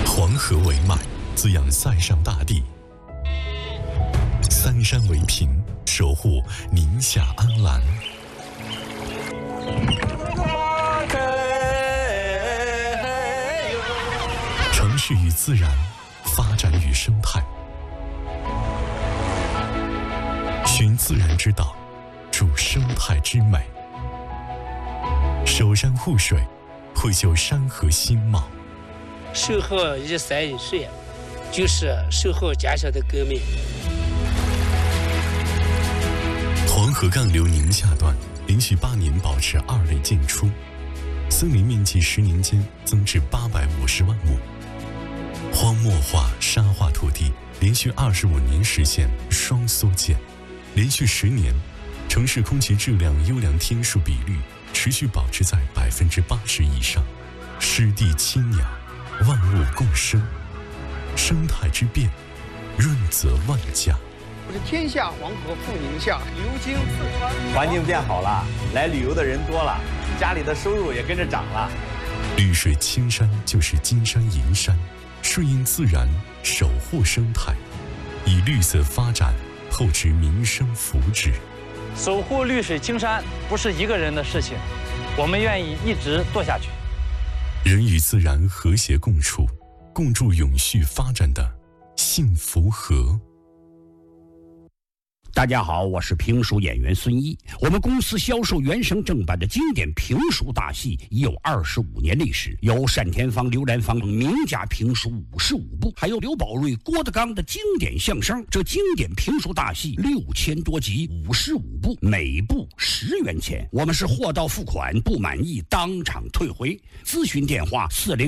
黄河为脉，滋养塞上大地；三山为屏，守护宁夏安澜。城市与自然，发展与生态，寻自然之道，筑生态之美。守山护水，绘就山河新貌。 守护一山一水，就是守护家乡的革命。 黄河干流宁夏段连续8年保持2类建出，森林面积10年间增至850万亩，荒漠化、沙化土地连续25年实现双缩减，连续10年，城市空气质量优良天数比率持续保持在80%以上，湿地清雅，万物共生，生态之变，润泽万家。 我是天下黄河赴宁夏，流经四川。 环境变好了，来旅游的人多了，家里的收入也跟着涨了。 绿水青山就是金山银山，顺应自然，守护生态，以绿色发展厚植民生福祉。 守护绿水青山不是一个人的事情，我们愿意一直做下去。 人与自然和谐共处，共筑永续发展的幸福河。 大家好，我是评书演员孙一。我们公司销售原声正版的经典评书大戏已有25年历史，有单田芳、刘兰芳名家评书55部，还有刘宝瑞、郭德纲的经典相声。这经典评书大戏6000多集，55部，每部10元钱。我们是货到付款，不满意当场退回。咨询电话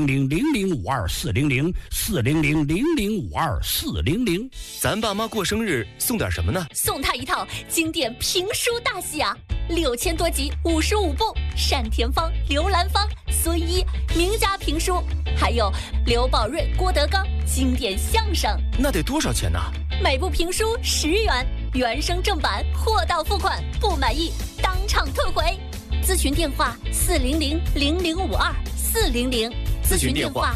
400-0052-400，400-0052-400。 咱爸妈过生日送点什么呢？ 送他一套经典评书大戏啊，6000多集，55部，单田芳、刘兰芳、孙一名家评书，还有刘宝瑞、郭德纲经典相声。 那得多少钱呢？ 每部评书10元，原声正版，货到付款，不满意当场退回。咨询电话400-0052-400， 咨询电话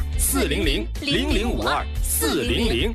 400-0052-400。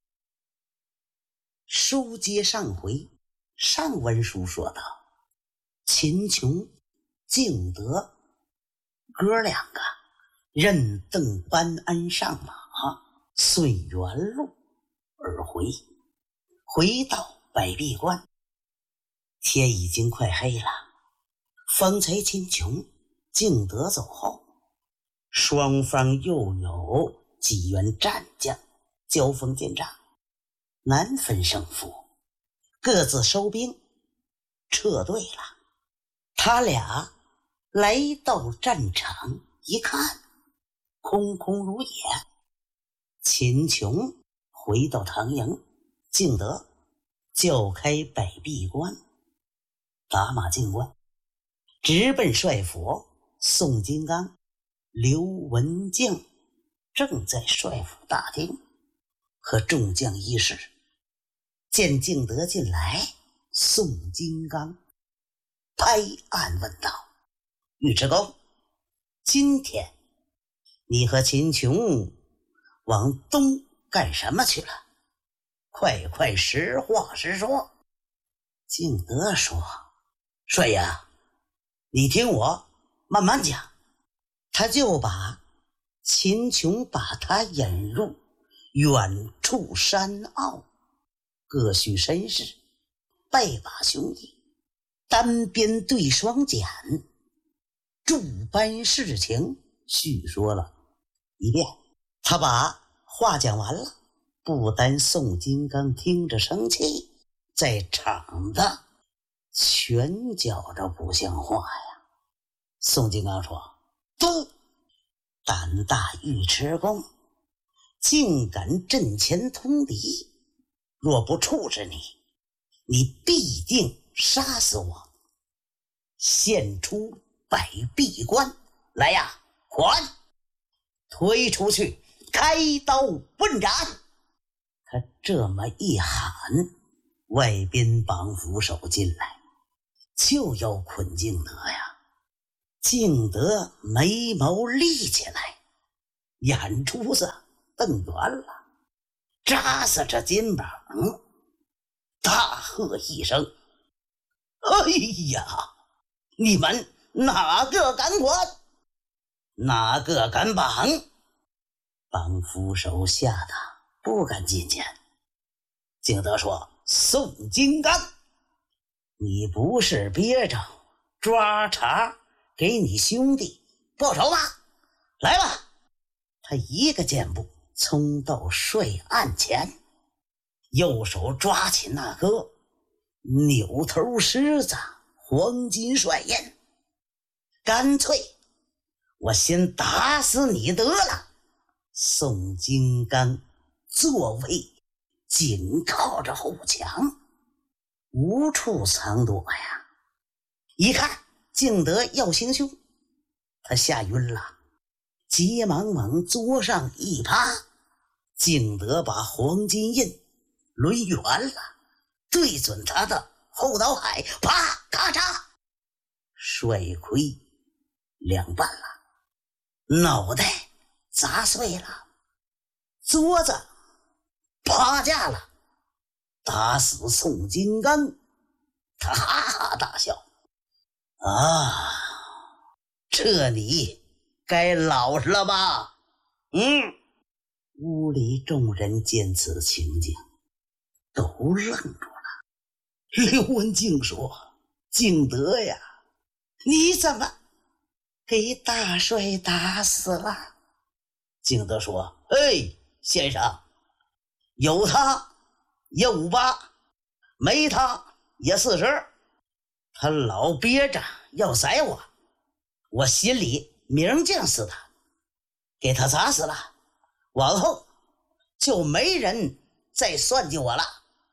书接上回，上文书说到，秦琼、敬德哥2个任邓班安上马，顺原路而回，回到百壁关，天已经快黑了。方才秦琼、敬德走后，双方又有几员战将交锋见仗，难分胜负，各自收兵撤退了。他俩来到战场一看，空空如也。秦琼回到唐营，敬德叫开百壁关，打马进关，直奔帅府。宋金刚、刘文静正在帅府大厅和众将议事。见敬德进来，宋金刚拍案问道：“尉迟恭，今天你和秦琼往东干什么去了？快实话实说。”敬德说：“帅爷，你听我慢慢讲。”他就把秦琼把他引入远处山坳，各叙身世，拜把兄弟，单边对双桨，诸般事情叙说了一遍。他把话讲完了，不单宋金刚听着生气，在场的全觉着不像话呀。宋金刚说：“都胆大尉迟恭，竟敢阵前通敌，若不处置你，你必定杀死我。现出百壁关来呀，还推出去，开刀问斩。”他这么一喊，外边绑斧手进来，就要捆敬德呀。敬德眉毛立起来，眼珠子瞪圆了，扎死这肩膀，大喝一声：“哎呀！你们哪个敢管？哪个敢绑？”帮扶手吓得不敢进前。景德说：“宋金刚，你不是憋着抓茬给你兄弟报仇吗？来吧！”他一个箭步冲到税案前，右手抓起那个扭头狮子黄金帅印，干脆我先打死你得了。宋金刚座位紧靠着后墙，无处藏躲呀。一看敬德要行凶，他吓晕了，急忙往桌上一趴。敬德把黄金印抡圆了，对准他的后脑海，啪咔嚓，帅盔两半了，脑袋砸碎了，桌子趴架了，打死宋金刚。他哈哈大笑：“啊，这你该老实了吧？”屋里众人见此情景都愣住了。刘文静说：“敬德呀，你怎么给大帅打死了？”敬德说：“哎，先生，有他也58，没他也40。他老憋着要宰我，我心里明镜似的，给他砸死了。往后就没人再算计我了。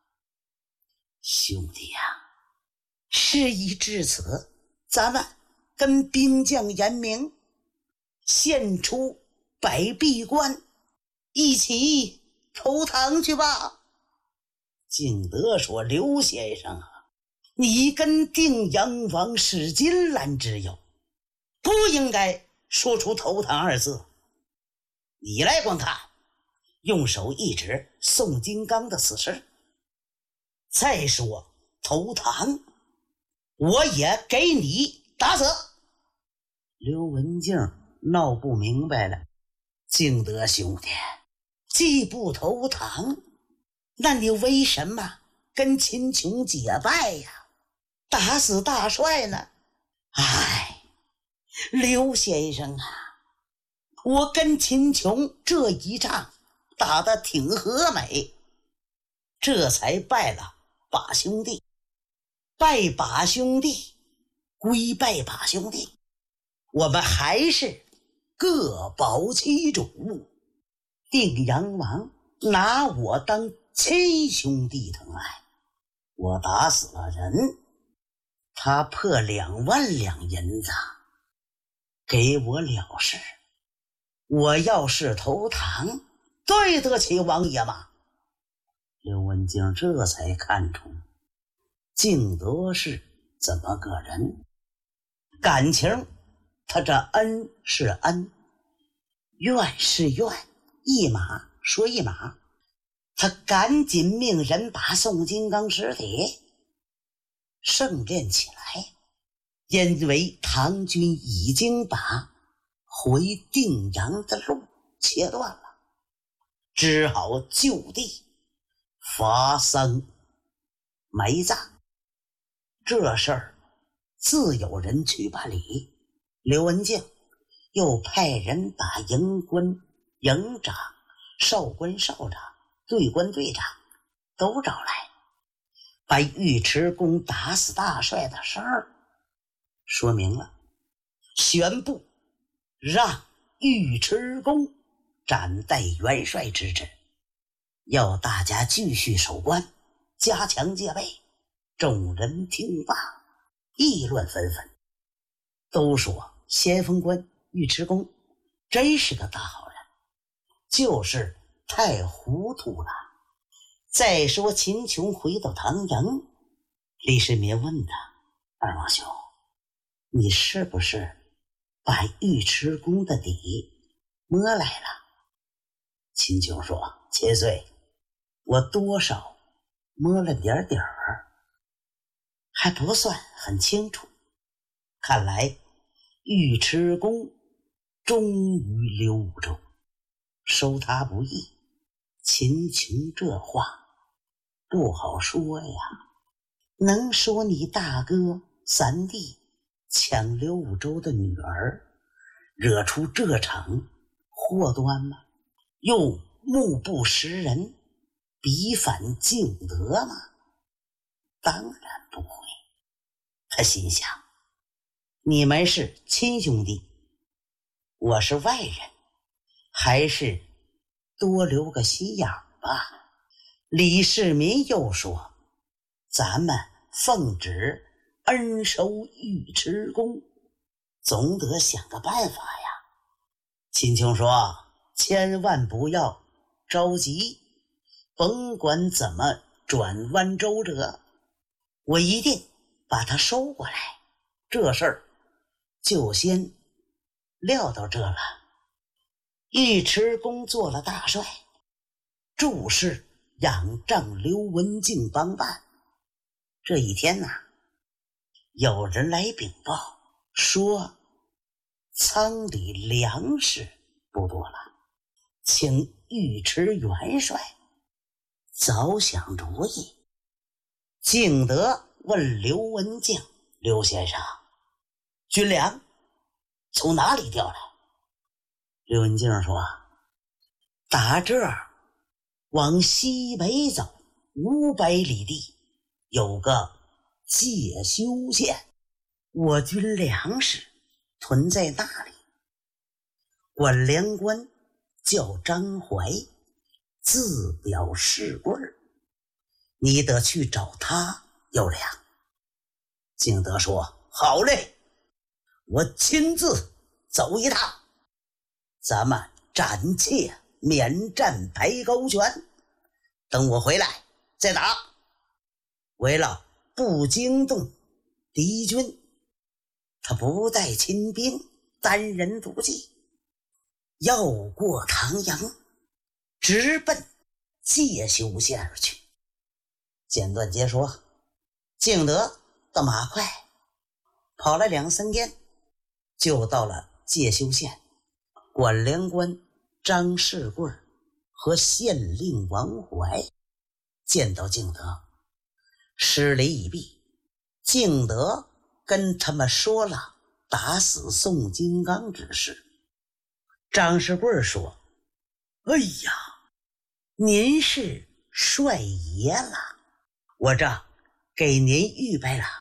兄弟呀，事已至此，咱们跟兵将严明，献出百臂关，一起投唐去吧。”敬德说：“刘先生啊，你跟定阳王是金兰之友，不应该说出投唐2字。你来观看。”用手一指宋金刚的死尸。再说投唐，我也给你打死。刘文静闹不明白了：“敬德兄弟，既不投唐，那你为什么跟秦琼结拜呀？打死大帅呢？”“哎，刘先生啊，我跟秦琼这一仗打得挺和美，这才拜了把兄弟。拜把兄弟归拜把兄弟，我们还是各保其主。定阳王拿我当亲兄弟疼爱，我打死了人，他破2万两银子给我了事。我要是投唐，对得起王爷吗？”刘文静这才看出敬德是怎么个人，感情他这恩是恩，怨是怨，一码说一码。他赶紧命人把宋金刚尸体盛殓起来，因为唐军已经把回定阳的路切断了，只好就地发丧埋葬。这事儿自有人去办理。刘文静又派人把营官、营长、少官、少长、队官、队长都找来，把尉迟恭打死大帅的事儿说明了，宣布让尉迟恭暂代元帅之职，要大家继续守关，加强戒备。众人听罢，议论纷纷，都说先锋官尉迟恭真是个大好人，就是太糊涂了。再说秦琼回到唐营，李世民问他：“二王兄，你是不是把尉迟恭的底摸来了？” 秦琼说：“千岁，我多少摸了点底儿，还不算很清楚。看来尉迟恭忠于刘武周，收他不易。秦琼这话不好说呀，能说你大哥三弟抢刘武周的女儿，惹出这场祸端吗？又目不识人，逼反敬德吗？当然不会。”他心想，你们是亲兄弟，我是外人，还是多留个心眼吧。李世民又说，咱们奉旨恩收尉迟恭，总得想个办法呀。秦琼说，千万不要着急，甭管怎么转弯周折，我一定把他收过来。这事儿就先料到这了。尉迟恭做了大帅，注释仰仗刘文静帮办。这一天有人来禀报说仓里粮食不多了，请尉迟元帅早想主意。敬德问刘文静，刘先生，军粮从哪里调来？刘文静说，打这儿往西北走500里地，有个介休县，我军粮食囤在那里。管粮官叫张怀，自表士贵，你得去找他要粮。敬德说，好嘞，我亲自走一趟，咱们暂且免战白沟泉，等我回来再打。为了不惊动敌军，他不带亲兵，单人独骑，要过唐阳，直奔介休县而去。简短截说，敬德的马快，跑了2-3天，就到了介休县。管粮官张士贵和县令王怀见到敬德，施礼已毕。敬德跟他们说了打死宋金刚之事。张士贵说，哎呀，您是帅爷了，我这给您预备了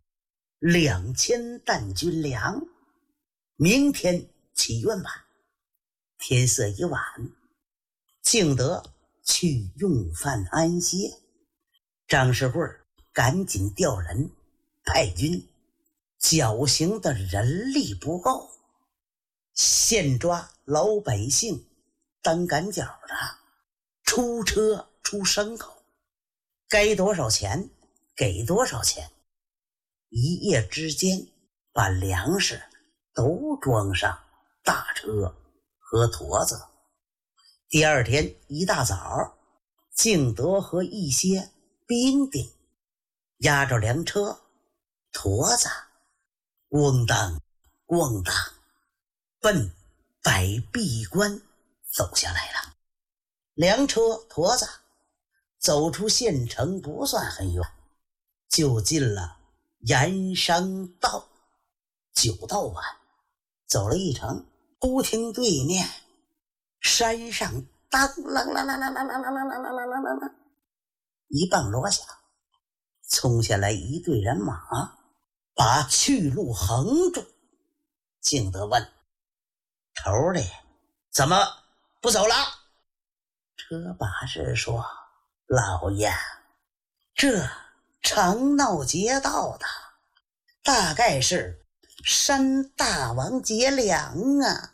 2000担军粮，明天起运吧。天色已晚，敬德去用饭安歇。张士贵赶紧调人派军，绞刑的人力不够，现抓老百姓当赶脚的，出车出牲口，该多少钱给多少钱。一夜之间把粮食都装上大车和驼子。第二天一大早，敬德和一些兵丁押着粮车驼子咣当咣当奔百壁关走下来了。粮车驼子走出县城不算很远，就进了盐商道。9道晚，走了一程，忽听对面山上当啷啷啷啷啷啷啷啷啷啷啷一棒锣响，冲下来一队人马，把去路横住。敬德问，头里怎么不走了？车把式说，老爷，这常闹劫道的，大概是山大王劫粮啊。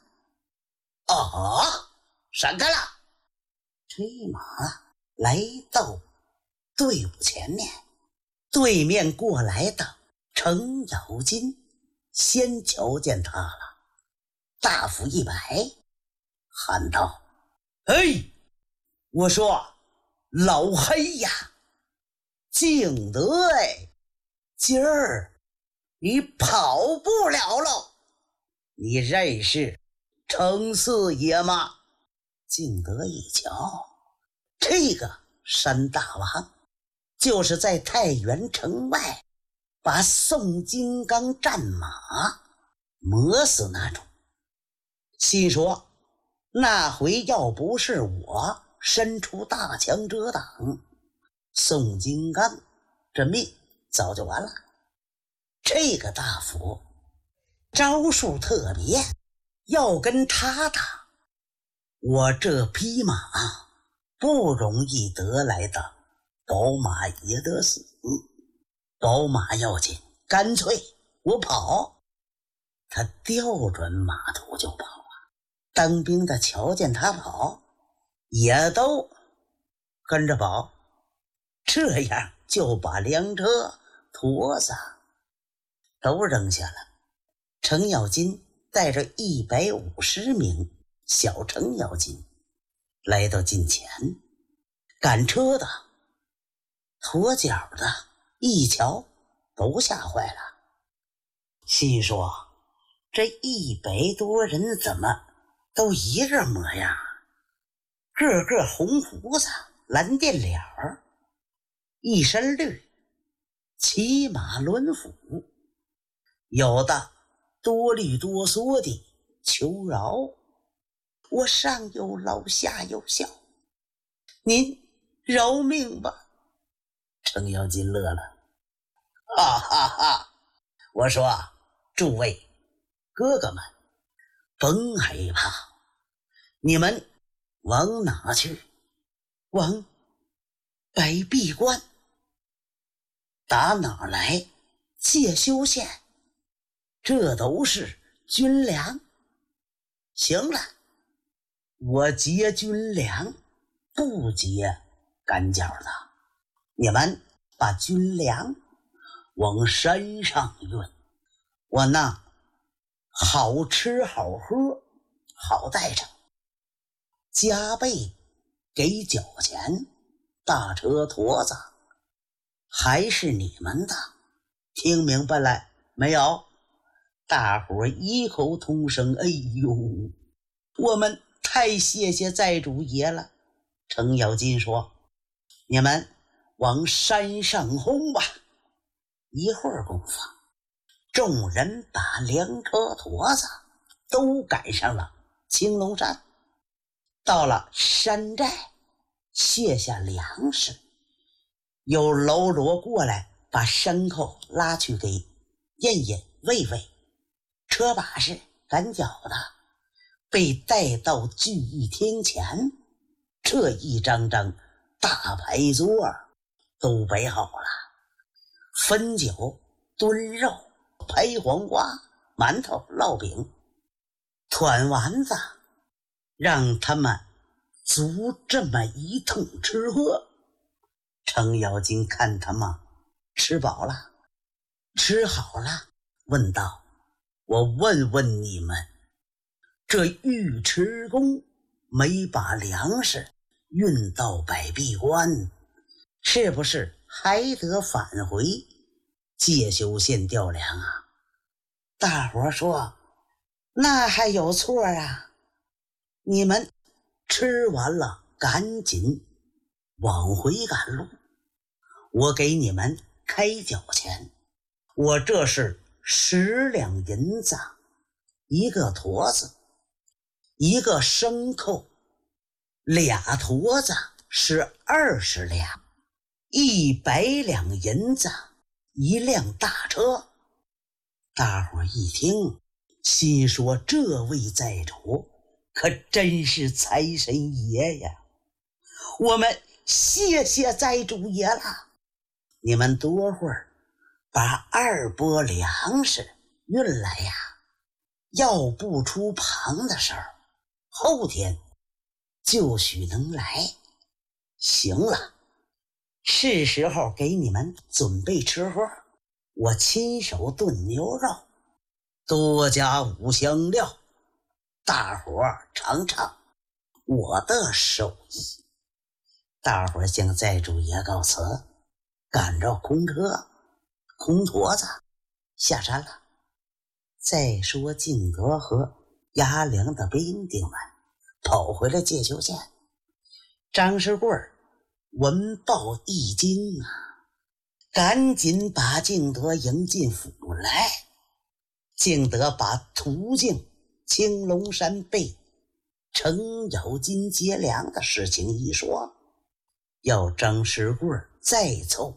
闪开了。催马来到队伍前面，对面过来的程咬金先瞧见他了，大斧一摆，喊道，嘿， 我说老黑呀，敬德哎，今儿你跑不了喽。你认识程四爷吗？敬德一瞧，这个山大王就是在太原城外把宋金刚战马磨死那种，心说那回要不是我伸出大枪遮挡，宋金刚这命早就完了。这个大夫招数特别，要跟他打，我这匹马不容易得来的，宝马也得死。宝马要紧，干脆我跑。他调转马头就跑啊，当兵的瞧见他跑，也都跟着跑，这样就把粮车、驮子都扔下了。程咬金带着150名小程咬金来到近前，赶车的、驮脚的一瞧都吓坏了，心说这100多人怎么都一个模样，个个红胡子、蓝靛脸儿，一身绿，骑马轮斧，有的多虑多嗦的求饶。我上有老下有小，您饶命吧。程咬金乐了，哈哈哈！我说诸位哥哥们，甭害怕，你们往哪去？往白璧关。打哪来？介休县，这都是军粮。行了，我劫军粮，不劫干脚的。你们把军粮往山上运，我那好吃好喝好带着，加倍给脚钱，大车驮子还是你们的。听明白了没有？大伙异口同声，哎呦，我们太谢谢寨主爷了。程咬金说，你们往山上轰吧。一会儿功夫，众人把粮车驮子都赶上了青龙山，到了山寨卸下粮食，有喽啰过来把牲口拉去给印印喂喂，车把式赶脚的被带到聚义厅前，这一张张大牌桌都摆好了，分酒、炖肉、拍黄瓜、馒头、烙饼、团丸子，让他们足这么一通吃喝。程咬金看他们吃饱了，吃好了，问道：我问问你们，这尉迟恭没把粮食运到百璧关，是不是还得返回介休县调粮啊？大伙说，那还有错啊，你们吃完了赶紧往回赶路，我给你们开脚钱，我这是10两银子一个驮子，一个牲口，2驮子是20两，100两银子一辆大车。大伙一听，心说这位寨主可真是财神爷呀，我们谢谢寨主爷了。你们多会儿把2拨粮食运来呀，要不出旁的事儿，后天就许能来。行了，是时候给你们准备吃喝，我亲手炖牛肉，多加5香料，大伙儿尝尝我的手艺。 大伙儿向寨主爷告辞，赶着空车空驼子下山了。再说敬德和衙梁的兵丁们跑回了界丘县。张世贵闻报一惊啊，赶紧把敬德迎进府来。敬德把途径青龙山被程咬金劫粮的事情一说，要张世贵再凑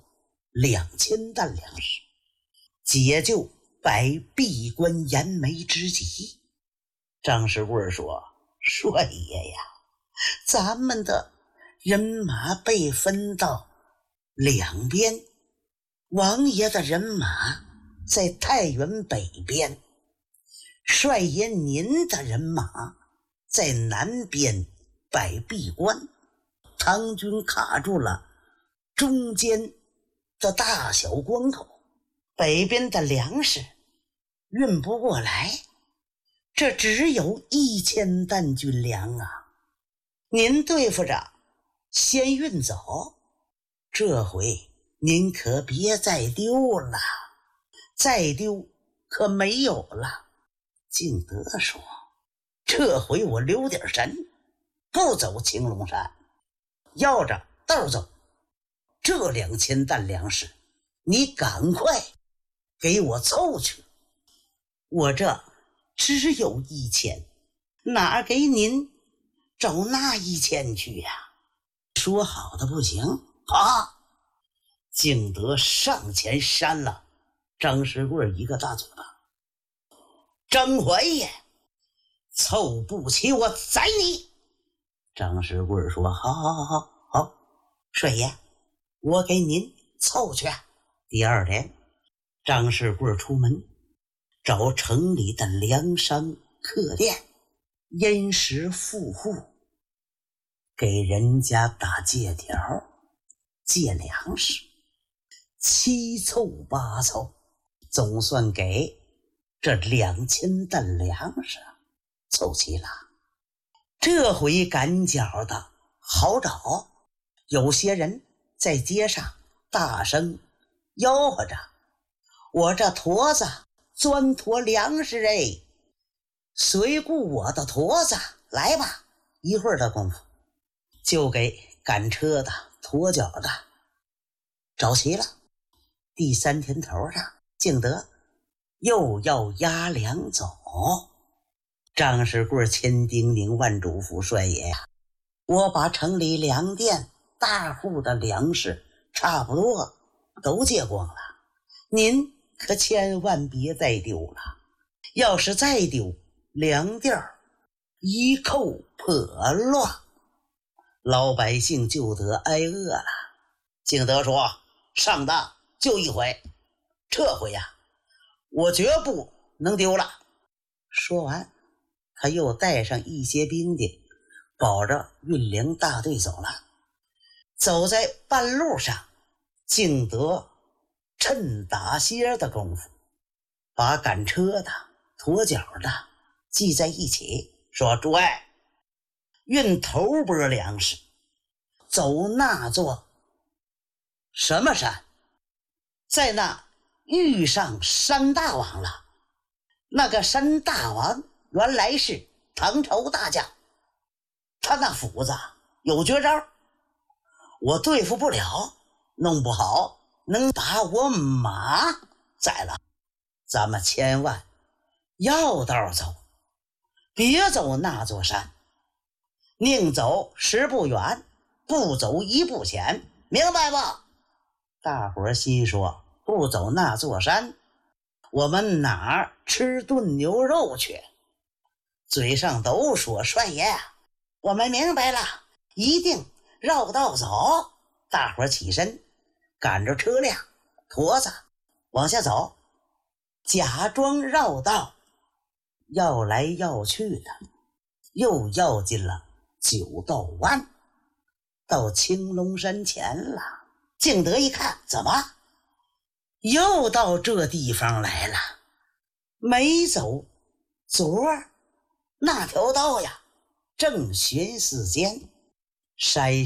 2000担粮食，解救百闭关燃眉之急。张世贵说：帅爷呀，咱们的人马被分到两边，王爷的人马在太原北边，帅爷您的人马在南边百闭关，唐军卡住了中间的大小关口，北边的粮食运不过来，这只有1000担军粮啊！您对付着先运走，这回您可别再丢了，再丢可没有了。敬德说：这回我留点神，不走青龙山，要着道走。这2000担粮食你赶快给我凑去，我这只有1000，哪给您找那1000去呀？说好的不行啊！敬德上前扇了张世贵一个大嘴巴。张怀爷，凑不齐我宰你！张世贵说：好，帅爷，我给您凑去。第二天，张世贵出门找城里的粮商客店，殷实富户，给人家打借条，借粮食，七凑八凑，总算给这2000担粮食凑齐了。这回赶脚的好找，有些人在街上大声吆喝着：我这驼子专驮粮食哎，随顾我的驼子来吧！一会儿的功夫，就给赶车的、驮脚的找齐了。第3天头上，敬德又要押粮走。张世贵千叮咛万嘱咐：帅爷呀，我把城里粮店大户的粮食差不多都借光了，您可千万别再丢了，要是再丢，粮店一扣破乱，老百姓就得挨饿了。敬德说：上当就一回，这回呀，我绝不能丢了。说完，他又带上一些兵丁，保着运粮大队走了。走在半路上，敬德趁打歇的功夫，把赶车的、驮脚的系在一起，说：诸位，运头波粮食走那座什么山，在那遇上山大王了。那个山大王原来是唐朝大将，他那斧子有绝招，我对付不了，弄不好能把我马宰了。咱们千万要道走，别走那座山，宁走10步远，不走1步险，明白吧？大伙儿心说：不走那座山，我们哪儿吃炖牛肉去？嘴上都说：帅爷，我们明白了，一定绕道走。大伙儿起身，赶着车辆、驮子往下走，假装绕道，要来要去的，又要进了9道湾，到青龙山前了。敬德一看，怎么又到这地方来了？没走昨儿那条道呀。正寻思间，山